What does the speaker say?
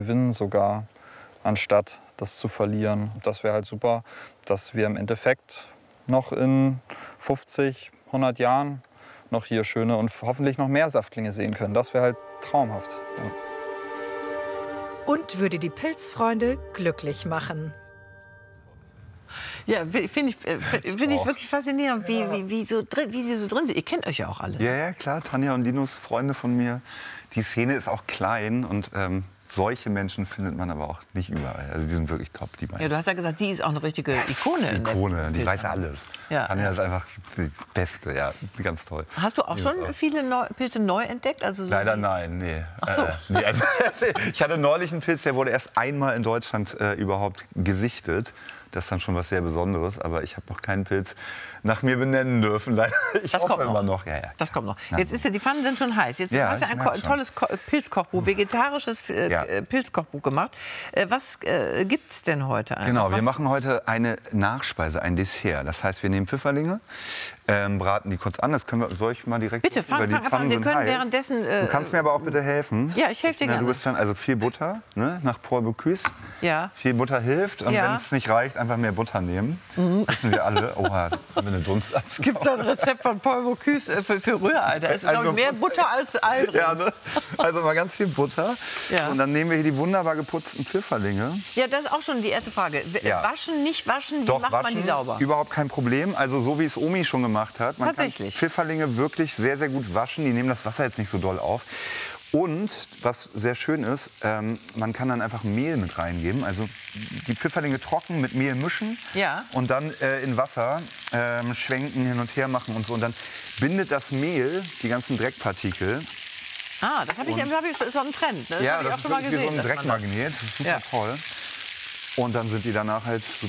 gewinnen sogar, anstatt das zu verlieren. Das wäre halt super, dass wir im Endeffekt noch in 50, 100 Jahren noch hier schöne und hoffentlich noch mehr Saftlinge sehen können. Das wäre halt traumhaft. Ja. Und würde die Pilzfreunde glücklich machen. Ja, finde ich wirklich faszinierend, wie die so drin sind. Ihr kennt euch ja auch alle. Ja, ja, klar. Tanja und Linus, Freunde von mir. Die Szene ist auch klein und solche Menschen findet man aber auch nicht überall. Also die sind wirklich top, die beiden. Ja, du hast ja gesagt, sie ist auch eine richtige Ikone. Ikone, die weiß alles. Ja. Tanja ist einfach die Beste, ja, ganz toll. Hast du auch schon viele Pilze neu entdeckt? Also so Leider nein, nee. Ach so. Nee, also, ich hatte neulich einen Pilz, der wurde erst einmal in Deutschland überhaupt gesichtet. Das ist dann schon was sehr Besonderes, aber ich habe noch keinen Pilz nach mir benennen dürfen. Leider. Ich hoffe immer noch. Ja, ja. Das kommt noch. Jetzt ist ja, die Pfannen sind schon heiß. Jetzt hast du ein tolles Pilzkochbuch, vegetarisches Pilzkochbuch gemacht. Was gibt's denn heute eigentlich? Genau, wir machen heute eine Nachspeise, ein Dessert. Das heißt, wir nehmen Pfifferlinge, braten die kurz an. Das können wir, soll ich mal direkt... Bitte, fang an. Wir können währenddessen... Du kannst mir aber auch bitte helfen. Ja, ich helfe dir gerne. Du bist dann also viel Butter, ne, nach Paul Bocuse. Ja. Viel Butter hilft. Und wenn es nicht reicht, einfach mehr Butter nehmen. Wissen wir alle. Oh, haben wir eine Dunst. Es gibt so ein Rezept von Paul Bocuse für Rührei. Da ist also mehr Butter als Ei drin. Ja, ne? Also mal ganz viel Butter. Ja. Und dann nehmen wir hier die wunderbar geputzten Pfifferlinge. Ja, das ist auch schon die erste Frage. Waschen, nicht waschen, wie Doch, macht man die sauber? Überhaupt kein Problem. Also so wie es Omi schon gemacht hat. Man kann Pfifferlinge wirklich sehr, sehr gut waschen. Die nehmen das Wasser jetzt nicht so doll auf. Und was sehr schön ist, man kann dann einfach Mehl mit reingeben. Also die Pfifferlinge trocken mit Mehl mischen und dann in Wasser schwenken, hin und her machen und so. Und dann bindet das Mehl die ganzen Dreckpartikel. Ah, das ist so ein Trend. Ne? Ja, das ist wie so ein Dreckmagnet. Das ist super toll. Und dann sind die danach halt super